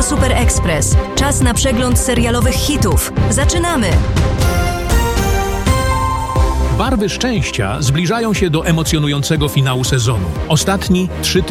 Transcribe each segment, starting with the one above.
Super Express. Czas na przegląd serialowych hitów. Zaczynamy! Barwy szczęścia zbliżają się do emocjonującego finału sezonu. Ostatni,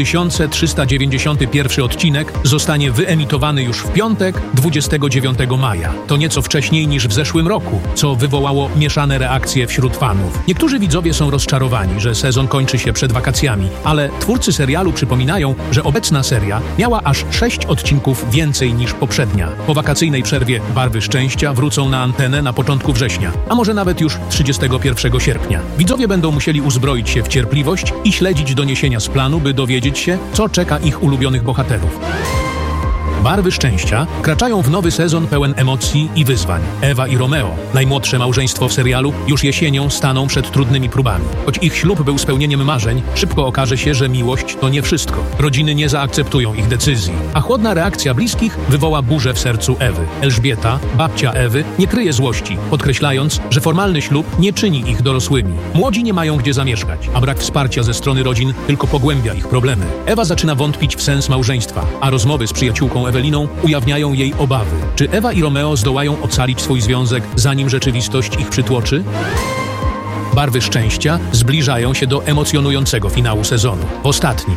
3391 odcinek zostanie wyemitowany już w piątek, 29 maja. To nieco wcześniej niż w zeszłym roku, co wywołało mieszane reakcje wśród fanów. Niektórzy widzowie są rozczarowani, że sezon kończy się przed wakacjami, ale twórcy serialu przypominają, że obecna seria miała aż 6 odcinków więcej niż poprzednia. Po wakacyjnej przerwie Barwy szczęścia wrócą na antenę na początku września, a może nawet już 31 sierpnia. Widzowie będą musieli uzbroić się w cierpliwość i śledzić doniesienia z planu, by dowiedzieć się, co czeka ich ulubionych bohaterów. Barwy szczęścia wkraczają w nowy sezon pełen emocji i wyzwań. Ewa i Romeo, najmłodsze małżeństwo w serialu, już jesienią staną przed trudnymi próbami. Choć ich ślub był spełnieniem marzeń, szybko okaże się, że miłość to nie wszystko. Rodziny nie zaakceptują ich decyzji, a chłodna reakcja bliskich wywoła burzę w sercu Ewy. Elżbieta, babcia Ewy, nie kryje złości, podkreślając, że formalny ślub nie czyni ich dorosłymi. Młodzi nie mają gdzie zamieszkać, a brak wsparcia ze strony rodzin tylko pogłębia ich problemy. Ewa zaczyna wątpić w sens małżeństwa, a rozmowy z przyjaciółką Eweliną ujawniają jej obawy. Czy Ewa i Romeo zdołają ocalić swój związek, zanim rzeczywistość ich przytłoczy? Barwy szczęścia zbliżają się do emocjonującego finału sezonu. W ostatnim,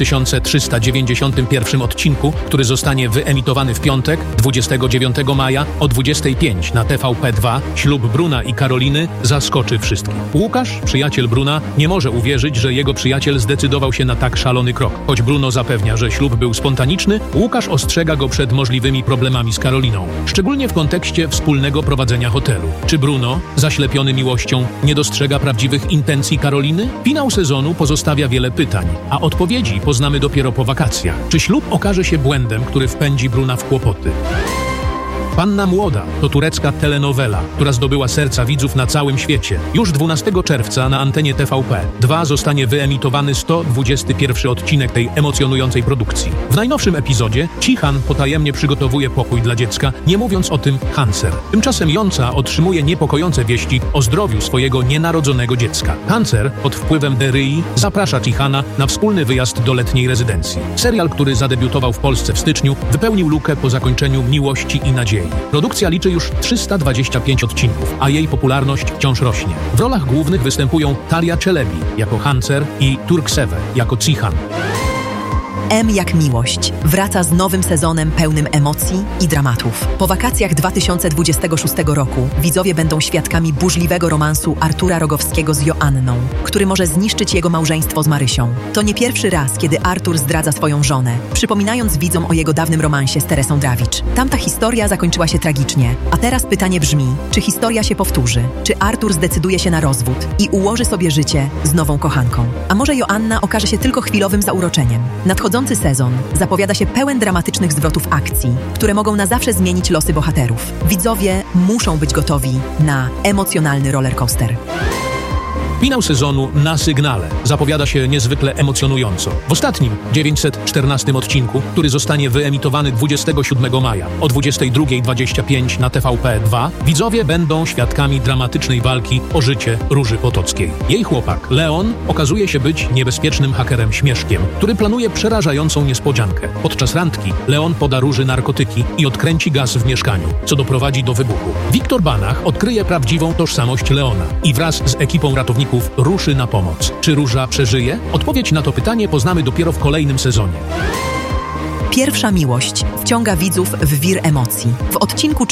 3391 odcinku, który zostanie wyemitowany w piątek, 29 maja o 25 na TVP2, ślub Bruna i Karoliny zaskoczy wszystkich. Łukasz, przyjaciel Bruna, nie może uwierzyć, że jego przyjaciel zdecydował się na tak szalony krok. Choć Bruno zapewnia, że ślub był spontaniczny, Łukasz ostrzega go przed możliwymi problemami z Karoliną. Szczególnie w kontekście wspólnego prowadzenia hotelu. Czy Bruno, zaślepiony miłością, nie dostrzega prawdziwych intencji Karoliny? Finał sezonu pozostawia wiele pytań, a odpowiedzi poznamy dopiero po wakacjach. Czy ślub okaże się błędem, który wpędzi Bruna w kłopoty? Panna Młoda to turecka telenowela, która zdobyła serca widzów na całym świecie. Już 12 czerwca na antenie TVP2 zostanie wyemitowany 121 odcinek tej emocjonującej produkcji. W najnowszym epizodzie Cihan potajemnie przygotowuje pokój dla dziecka, nie mówiąc o tym Hancer. Tymczasem Jonca otrzymuje niepokojące wieści o zdrowiu swojego nienarodzonego dziecka. Hancer pod wpływem Deryi zaprasza Cihana na wspólny wyjazd do letniej rezydencji. Serial, który zadebiutował w Polsce w styczniu, wypełnił lukę po zakończeniu Miłości i Nadziei. Produkcja liczy już 325 odcinków, a jej popularność wciąż rośnie. W rolach głównych występują Talia Czelebi jako Hancer i Turkseve jako Cihan. M jak miłość wraca z nowym sezonem pełnym emocji i dramatów. Po wakacjach 2026 roku widzowie będą świadkami burzliwego romansu Artura Rogowskiego z Joanną, który może zniszczyć jego małżeństwo z Marysią. To nie pierwszy raz, kiedy Artur zdradza swoją żonę, przypominając widzom o jego dawnym romansie z Teresą Drawicz. Tamta historia zakończyła się tragicznie, a teraz pytanie brzmi, czy historia się powtórzy? Czy Artur zdecyduje się na rozwód i ułoży sobie życie z nową kochanką? A może Joanna okaże się tylko chwilowym zauroczeniem? Nadchodzący sezon zapowiada się pełen dramatycznych zwrotów akcji, które mogą na zawsze zmienić losy bohaterów. Widzowie muszą być gotowi na emocjonalny rollercoaster. Finał sezonu na sygnale zapowiada się niezwykle emocjonująco. W ostatnim, 914 odcinku, który zostanie wyemitowany 27 maja o 22:25 na TVP2, widzowie będą świadkami dramatycznej walki o życie Róży Potockiej. Jej chłopak, Leon, okazuje się być niebezpiecznym hakerem Śmieszkiem, który planuje przerażającą niespodziankę. Podczas randki Leon poda Róży narkotyki i odkręci gaz w mieszkaniu, co doprowadzi do wybuchu. Wiktor Banach odkryje prawdziwą tożsamość Leona i wraz z ekipą ratowników ruszy na pomoc. Czy Róża przeżyje? Odpowiedź na to pytanie poznamy dopiero w kolejnym sezonie. Pierwsza miłość wciąga widzów w wir emocji. W odcinku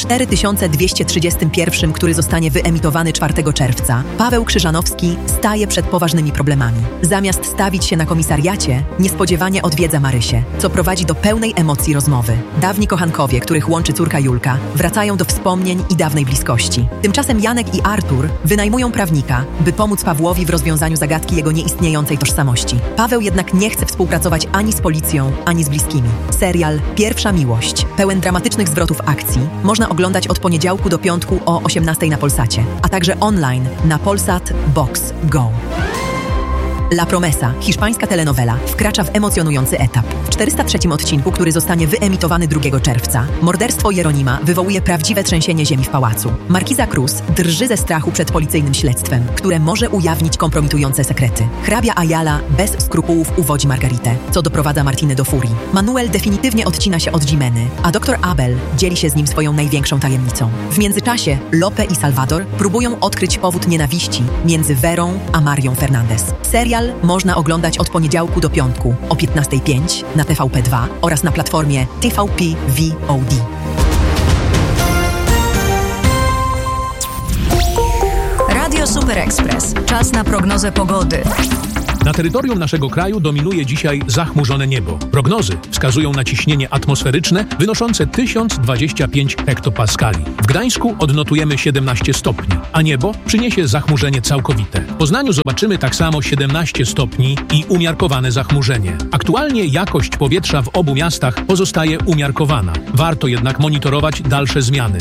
4231, który zostanie wyemitowany 4 czerwca, Paweł Krzyżanowski staje przed poważnymi problemami. Zamiast stawić się na komisariacie, niespodziewanie odwiedza Marysię, co prowadzi do pełnej emocji rozmowy. Dawni kochankowie, których łączy córka Julka, wracają do wspomnień i dawnej bliskości. Tymczasem Janek i Artur wynajmują prawnika, by pomóc Pawłowi w rozwiązaniu zagadki jego nieistniejącej tożsamości. Paweł jednak nie chce współpracować ani z policją, ani z bliskimi. Serial Pierwsza miłość, pełen dramatycznych zwrotów akcji, można oglądać od poniedziałku do piątku o 18:00 na Polsacie, a także online na Polsat Box Go. La Promesa, hiszpańska telenowela, wkracza w emocjonujący etap. W 403 odcinku, który zostanie wyemitowany 2 czerwca, morderstwo Jeronima wywołuje prawdziwe trzęsienie ziemi w pałacu. Markiza Cruz drży ze strachu przed policyjnym śledztwem, które może ujawnić kompromitujące sekrety. Hrabia Ayala bez skrupułów uwodzi Margaritę, co doprowadza Martiny do furii. Manuel definitywnie odcina się od Jimeny, a dr Abel dzieli się z nim swoją największą tajemnicą. W międzyczasie Lope i Salvador próbują odkryć powód nienawiści między Verą a Marią Fernandez. Serial można oglądać od poniedziałku do piątku o 15:05 na TVP2 oraz na platformie TVP VOD. Radio Super Express. Czas na prognozę pogody. Na terytorium naszego kraju dominuje dzisiaj zachmurzone niebo. Prognozy wskazują na ciśnienie atmosferyczne wynoszące 1025 hektopaskali. W Gdańsku odnotujemy 17 stopni, a niebo przyniesie zachmurzenie całkowite. W Poznaniu zobaczymy tak samo 17 stopni i umiarkowane zachmurzenie. Aktualnie jakość powietrza w obu miastach pozostaje umiarkowana. Warto jednak monitorować dalsze zmiany.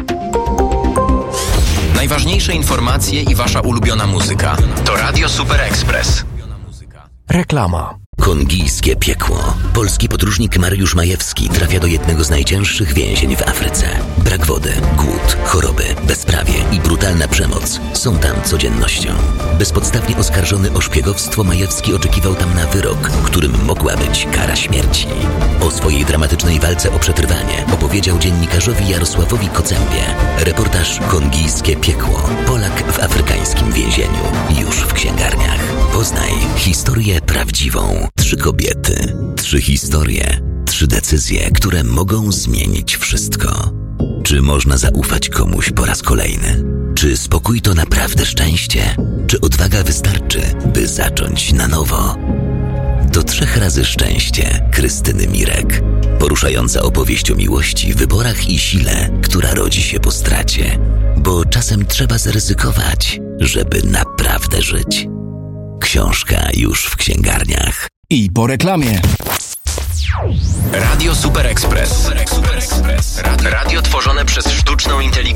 Najważniejsze informacje i wasza ulubiona muzyka. To Radio Super Express. Reklama. Kongijskie piekło. Polski podróżnik Mariusz Majewski trafia do jednego z najcięższych więzień w Afryce. Brak wody, głód, choroby, bezprawie i brutalna przemoc są tam codziennością. Bezpodstawnie oskarżony o szpiegowstwo, Majewski oczekiwał tam na wyrok, którym mogła być kara śmierci. O swojej dramatycznej walce o przetrwanie opowiedział dziennikarzowi Jarosławowi Kocębie. Reportaż Kongijskie piekło. Polak w afrykańskim więzieniu. Już w księgarniach. Poznaj historię prawdziwą. 3 kobiety, 3 historie, 3 decyzje, które mogą zmienić wszystko. Czy można zaufać komuś po raz kolejny? Czy spokój to naprawdę szczęście? Czy odwaga wystarczy, by zacząć na nowo? To 3 razy szczęście Krystyny Mirek. Poruszająca opowieść o miłości, wyborach i sile, która rodzi się po stracie. Bo czasem trzeba zaryzykować, żeby naprawdę żyć. Książka już w księgarniach. I po reklamie. Radio Super Express. Radio tworzone przez sztuczną inteligencję.